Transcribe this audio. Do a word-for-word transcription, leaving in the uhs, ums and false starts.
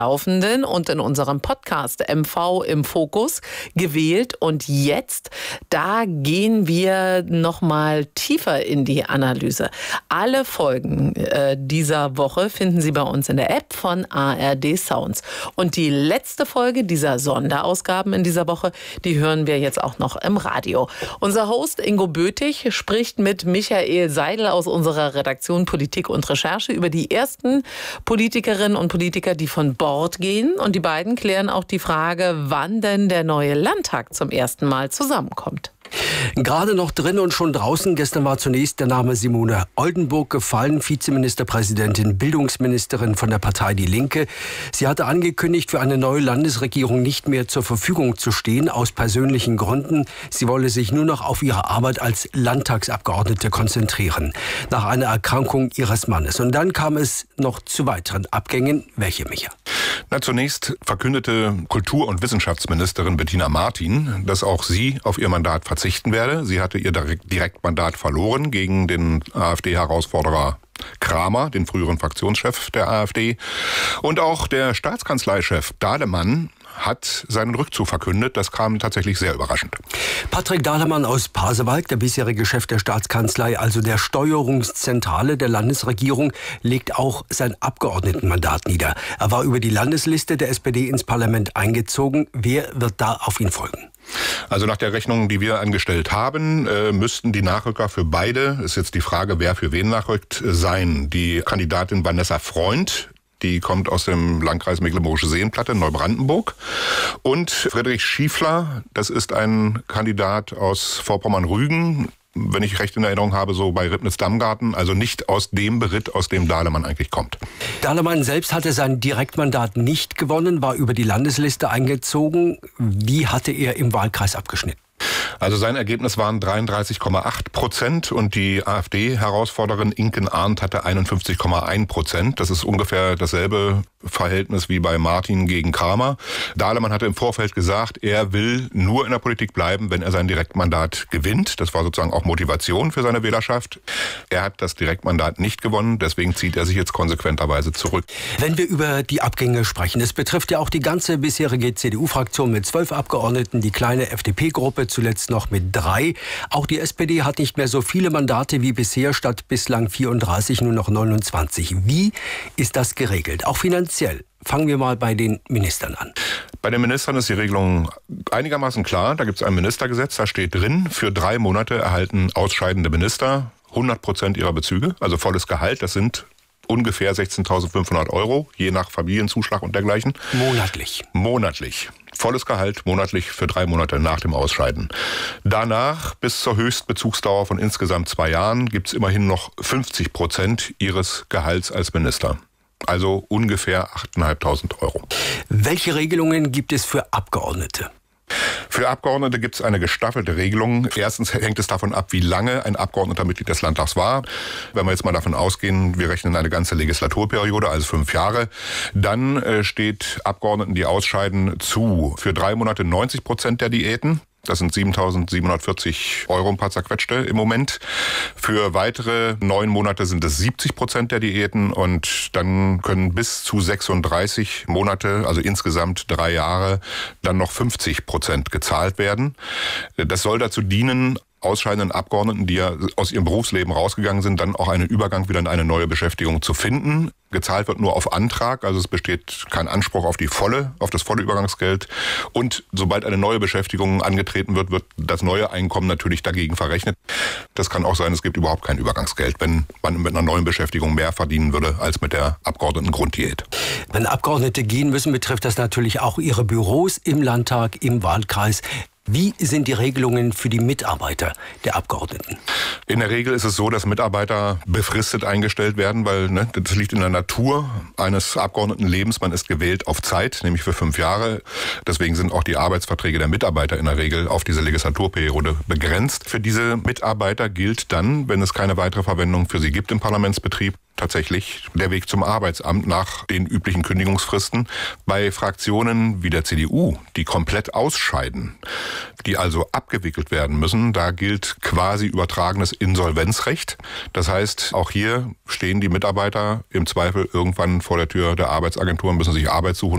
Laufenden und in unserem Podcast M V im Fokus gewählt. Und jetzt, da gehen wir noch mal tiefer in die Analyse. Alle Folgen äh, dieser Woche finden Sie bei uns in der App von A R D Sounds. Und die letzte Folge dieser Sonderausgaben in dieser Woche, die hören wir jetzt auch noch im Radio. Unser Host Ingo Böthig spricht mit Michael Seidel aus unserer Redaktion Politik und Recherche über die ersten Politikerinnen und Politiker, die von Bord gehen. Und die beiden klären auch die Frage, wann denn der neue Landtag zum ersten Mal zusammenkommt. Gerade noch drin und schon draußen. Gestern war zunächst der Name Simone Oldenburg gefallen, Vizeministerpräsidentin, Bildungsministerin von der Partei Die Linke. Sie hatte angekündigt, für eine neue Landesregierung nicht mehr zur Verfügung zu stehen, aus persönlichen Gründen. Sie wolle sich nur noch auf ihre Arbeit als Landtagsabgeordnete konzentrieren, nach einer Erkrankung ihres Mannes. Und dann kam es noch zu weiteren Abgängen. Welche, Micha? Na, zunächst verkündete Kultur- und Wissenschaftsministerin Bettina Martin, dass auch sie auf ihr Mandat verzichten werde. Sie hatte ihr Direktmandat verloren gegen den AfD-Herausforderer Kramer, den früheren Fraktionschef der AfD. Und auch der Staatskanzleichef Dahlemann hat seinen Rückzug verkündet. Das kam tatsächlich sehr überraschend. Patrick Dahlemann aus Pasewalk, der bisherige Chef der Staatskanzlei, also der Steuerungszentrale der Landesregierung, legt auch sein Abgeordnetenmandat nieder. Er war über die Landesliste der S P D ins Parlament eingezogen. Wer wird da auf ihn folgen? Also nach der Rechnung, die wir angestellt haben, äh, müssten die Nachrücker für beide, ist jetzt die Frage, wer für wen nachrückt, sein. Die Kandidatin Vanessa Freund, die kommt aus dem Landkreis Mecklenburgische Seenplatte, Neubrandenburg. Und Friedrich Schiefler, das ist ein Kandidat aus Vorpommern-Rügen, wenn ich recht in Erinnerung habe, so bei Ribnitz-Dammgarten, also nicht aus dem Beritt, aus dem Dahlemann eigentlich kommt. Dahlemann selbst hatte sein Direktmandat nicht gewonnen, war über die Landesliste eingezogen. Wie hatte er im Wahlkreis abgeschnitten? Also sein Ergebnis waren dreiunddreißig Komma acht Prozent und die AfD-Herausforderin Inken Arndt hatte einundfünfzig Komma eins Prozent. Das ist ungefähr dasselbe Verhältnis wie bei Martin gegen Kramer. Dahlemann hatte im Vorfeld gesagt, er will nur in der Politik bleiben, wenn er sein Direktmandat gewinnt. Das war sozusagen auch Motivation für seine Wählerschaft. Er hat das Direktmandat nicht gewonnen, deswegen zieht er sich jetzt konsequenterweise zurück. Wenn wir über die Abgänge sprechen, es betrifft ja auch die ganze bisherige C D U-Fraktion mit zwölf Abgeordneten, die kleine F D P-Gruppe zuletzt noch mit drei. Auch die S P D hat nicht mehr so viele Mandate wie bisher, statt bislang vierunddreißig nur noch neunundzwanzig. Wie ist das geregelt? Auch finanziell. Fangen wir mal bei den Ministern an. Bei den Ministern ist die Regelung einigermaßen klar. Da gibt es ein Ministergesetz, da steht drin, für drei Monate erhalten ausscheidende Minister hundert Prozent ihrer Bezüge, also volles Gehalt. Das sind ungefähr sechzehntausendfünfhundert Euro, je nach Familienzuschlag und dergleichen. Monatlich. Monatlich. Volles Gehalt monatlich für drei Monate nach dem Ausscheiden. Danach, bis zur Höchstbezugsdauer von insgesamt zwei Jahren, gibt es immerhin noch fünfzig Prozent ihres Gehalts als Minister. Also ungefähr achttausendfünfhundert Euro. Welche Regelungen gibt es für Abgeordnete? Für Abgeordnete gibt es eine gestaffelte Regelung. Erstens hängt es davon ab, wie lange ein Abgeordneter Mitglied des Landtags war. Wenn wir jetzt mal davon ausgehen, wir rechnen eine ganze Legislaturperiode, also fünf Jahre, dann äh, steht Abgeordneten, die ausscheiden, zu für drei Monate neunzig Prozent der Diäten. Das sind siebentausendsiebenhundertvierzig Euro ein paar zerquetschte im Moment. Für weitere neun Monate sind es siebzig Prozent der Diäten und dann können bis zu sechsunddreißig Monate, also insgesamt drei Jahre, dann noch fünfzig Prozent gezahlt werden. Das soll dazu dienen, ausscheidenden Abgeordneten, die ja aus ihrem Berufsleben rausgegangen sind, dann auch einen Übergang wieder in eine neue Beschäftigung zu finden. Gezahlt wird nur auf Antrag, also es besteht kein Anspruch auf die volle, auf das volle Übergangsgeld. Und sobald eine neue Beschäftigung angetreten wird, wird das neue Einkommen natürlich dagegen verrechnet. Das kann auch sein, es gibt überhaupt kein Übergangsgeld, wenn man mit einer neuen Beschäftigung mehr verdienen würde als mit der Abgeordnetengrunddiät. Wenn Abgeordnete gehen müssen, betrifft das natürlich auch ihre Büros im Landtag, im Wahlkreis. Wie sind die Regelungen für die Mitarbeiter der Abgeordneten? In der Regel ist es so, dass Mitarbeiter befristet eingestellt werden, weil ne, das liegt in der Natur eines Abgeordnetenlebens. Man ist gewählt auf Zeit, nämlich für fünf Jahre. Deswegen sind auch die Arbeitsverträge der Mitarbeiter in der Regel auf diese Legislaturperiode begrenzt. Für diese Mitarbeiter gilt dann, wenn es keine weitere Verwendung für sie gibt im Parlamentsbetrieb, tatsächlich der Weg zum Arbeitsamt nach den üblichen Kündigungsfristen. Bei Fraktionen wie der C D U, die komplett ausscheiden, die also abgewickelt werden müssen, da gilt quasi übertragenes Insolvenzrecht. Das heißt, auch hier stehen die Mitarbeiter im Zweifel irgendwann vor der Tür der Arbeitsagentur und müssen sich Arbeit suchen.